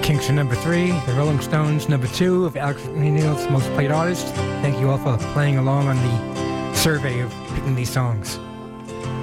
Kingston number 3, the Rolling Stones number 2 of Alex McNeil's most played artists. Thank you all for playing along on the survey of picking these songs.